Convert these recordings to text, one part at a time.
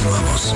Continuamos.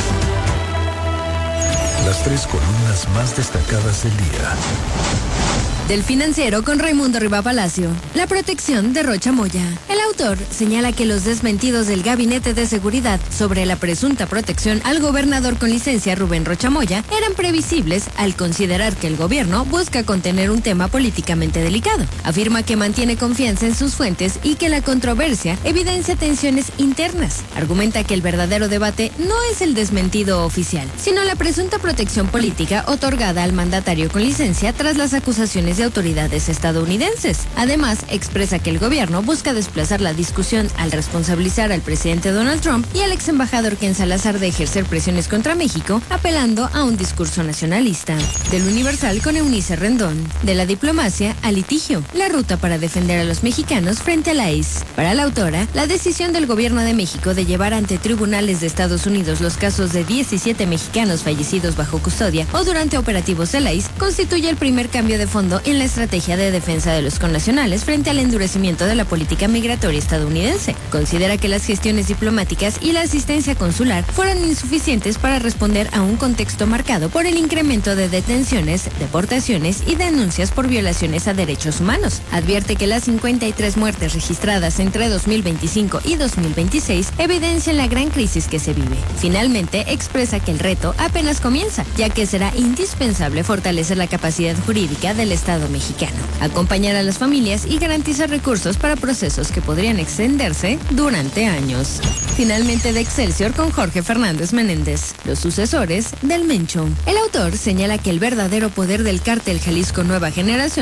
Las 3 columnas más destacadas del día. Del Financiero con Raimundo Riva Palacio. La protección de Rocha Moya. El autor señala que los desmentidos del Gabinete de Seguridad sobre la presunta protección al gobernador con licencia Rubén Rocha Moya eran previsibles al considerar que el gobierno busca contener un tema políticamente delicado. Afirma que mantiene confianza en sus fuentes y que la controversia evidencia tensiones internas. Argumenta que el verdadero debate no es el desmentido oficial, sino la presunta protección política otorgada al mandatario con licencia tras las acusaciones de autoridades estadounidenses. Además, expresa que el gobierno busca desplazar la discusión al responsabilizar al presidente Donald Trump y al ex embajador Ken Salazar de ejercer presiones contra México, apelando a un discurso nacionalista. Del Universal con Eunice Rendón. De la diplomacia al litigio. La ruta para defender a los mexicanos frente a la ICE. Para la autora, la decisión del gobierno de México de llevar ante tribunales de Estados Unidos los casos de 17 mexicanos fallecidos bajo custodia o durante operativos de la ICE constituye el primer cambio de fondo en la estrategia de defensa de los connacionales frente al endurecimiento de la política migratoria estadounidense. Considera que las gestiones diplomáticas y la asistencia consular fueron insuficientes para responder a un contexto marcado por el incremento de detenciones, deportaciones y denuncias por violaciones a derechos humanos. Advierte que las 53 muertes registradas entre 2025 y 2026 evidencian la gran crisis que se vive. Finalmente, expresa que el reto apenas comienza, ya que será indispensable fortalecer la capacidad jurídica del Estado mexicano, acompañar a las familias y garantizar recursos para procesos que podrían extenderse durante años. Finalmente, de Excelsior con Jorge Fernández Menéndez, los sucesores del Mencho. El autor señala que el verdadero poder del cártel Jalisco Nueva Generación